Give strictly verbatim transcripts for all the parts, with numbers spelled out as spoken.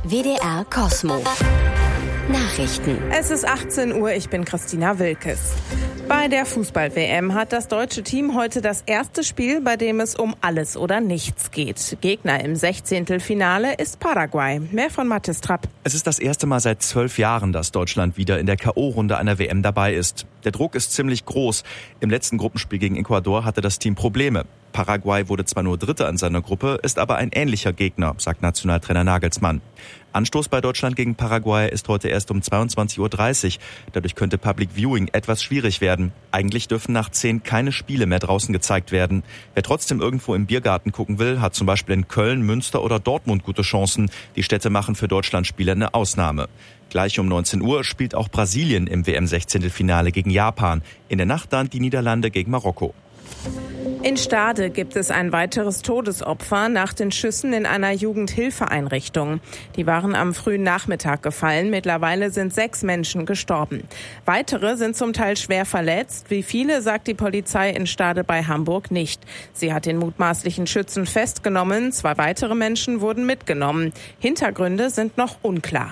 W D R Kosmo. Nachrichten. Es ist achtzehn Uhr, ich bin Christina Wilkes. Bei der Fußball-W M hat das deutsche Team heute das erste Spiel, bei dem es um alles oder nichts geht. Gegner im Sechzehntelfinale ist Paraguay. Mehr von Mathis Trapp. Es ist das erste Mal seit zwölf Jahren, dass Deutschland wieder in der K O-Runde einer W M dabei ist. Der Druck ist ziemlich groß. Im letzten Gruppenspiel gegen Ecuador hatte das Team Probleme. Paraguay wurde zwar nur Dritter in seiner Gruppe, ist aber ein ähnlicher Gegner, sagt Nationaltrainer Nagelsmann. Anstoß bei Deutschland gegen Paraguay ist heute erst um zweiundzwanzig Uhr dreißig. Dadurch könnte Public Viewing etwas schwierig werden. Eigentlich dürfen nach zehn keine Spiele mehr draußen gezeigt werden. Wer trotzdem irgendwo im Biergarten gucken will, hat zum Beispiel in Köln, Münster oder Dortmund gute Chancen. Die Städte machen für Deutschlandspieler eine Ausnahme. Gleich um neunzehn Uhr spielt auch Brasilien im W M-Sechzehntelfinale gegen Japan. In der Nacht dann die Niederlande gegen Marokko. In Stade gibt es ein weiteres Todesopfer nach den Schüssen in einer Jugendhilfeeinrichtung. Die waren am frühen Nachmittag gefallen. Mittlerweile sind sechs Menschen gestorben. Weitere sind zum Teil schwer verletzt. Wie viele, sagt die Polizei in Stade bei Hamburg nicht. Sie hat den mutmaßlichen Schützen festgenommen. Zwei weitere Menschen wurden mitgenommen. Hintergründe sind noch unklar.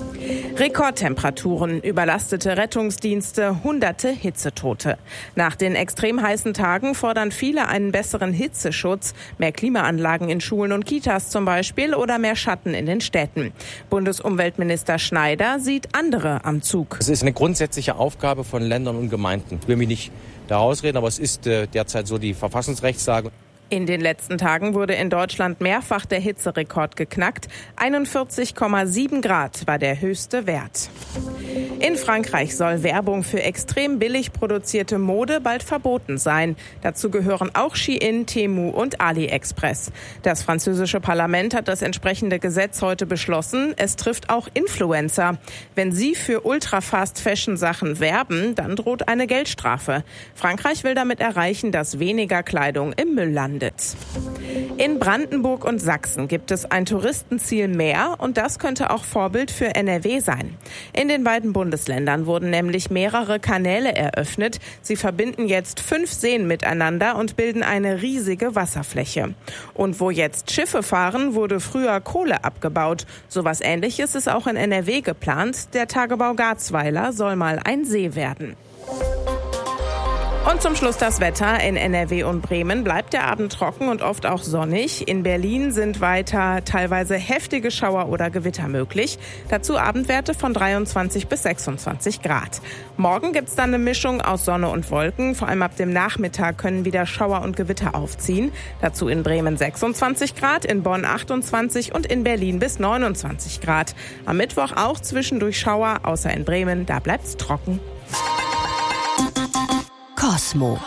Rekordtemperaturen, überlastete Rettungsdienste, hunderte Hitzetote. Nach den extrem heißen Tagen fordern viele einen besseren Hitzeschutz, mehr Klimaanlagen in Schulen und Kitas zum Beispiel oder mehr Schatten in den Städten. Bundesumweltminister Schneider sieht andere am Zug. Es ist eine grundsätzliche Aufgabe von Ländern und Gemeinden. Ich will mich nicht da rausreden, aber es ist äh, derzeit so die Verfassungsrechtslage. In den letzten Tagen wurde in Deutschland mehrfach der Hitzerekord geknackt. einundvierzig Komma sieben Grad war der höchste Wert. In Frankreich soll Werbung für extrem billig produzierte Mode bald verboten sein. Dazu gehören auch Shein, Temu und AliExpress. Das französische Parlament hat das entsprechende Gesetz heute beschlossen. Es trifft auch Influencer. Wenn sie für Ultra-Fast-Fashion-Sachen werben, dann droht eine Geldstrafe. Frankreich will damit erreichen, dass weniger Kleidung im Müll landet. In Brandenburg und Sachsen gibt es ein Touristenziel mehr und das könnte auch Vorbild für N R W sein. In den beiden Bundesländern wurden nämlich mehrere Kanäle eröffnet. Sie verbinden jetzt fünf Seen miteinander und bilden eine riesige Wasserfläche. Und wo jetzt Schiffe fahren, wurde früher Kohle abgebaut. Sowas Ähnliches ist auch in N R W geplant. Der Tagebau Garzweiler soll mal ein See werden. Und zum Schluss das Wetter. In N R W und Bremen bleibt der Abend trocken und oft auch sonnig. In Berlin sind weiter teilweise heftige Schauer oder Gewitter möglich. Dazu Abendwerte von dreiundzwanzig bis sechsundzwanzig Grad. Morgen gibt's dann eine Mischung aus Sonne und Wolken. Vor allem ab dem Nachmittag können wieder Schauer und Gewitter aufziehen. Dazu in Bremen sechsundzwanzig Grad, in Bonn achtundzwanzig und in Berlin bis neunundzwanzig Grad. Am Mittwoch auch zwischendurch Schauer, außer in Bremen, da bleibt's trocken. Kosmo.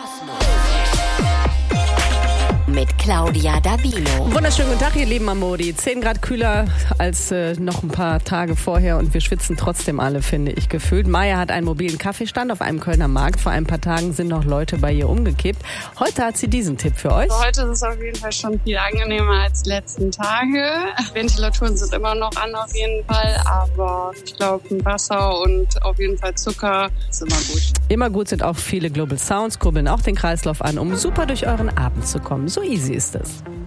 Mit Claudia Davino. Wunderschönen guten Tag, ihr Lieben am Modi. zehn Grad kühler als äh, noch ein paar Tage vorher und wir schwitzen trotzdem alle, finde ich, gefühlt. Maya hat einen mobilen Kaffeestand auf einem Kölner Markt. Vor ein paar Tagen sind noch Leute bei ihr umgekippt. Heute hat sie diesen Tipp für euch. Heute ist es auf jeden Fall schon viel angenehmer als die letzten Tage. Ventilatoren sind immer noch an auf jeden Fall, aber ich glaube, ein Wasser und auf jeden Fall Zucker ist immer gut. Immer gut sind auch viele Global Sounds, kurbeln auch den Kreislauf an, um super durch euren Abend zu kommen. So easy ist es.